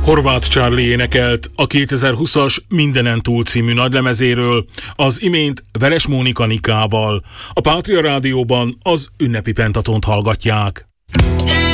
Horváth Charlie énekelt a 2020-as Mindenen túl című nagylemezéről, az imént Veres Mónika Nikával. A Pátria Rádióban az ünnepi pentatont hallgatják.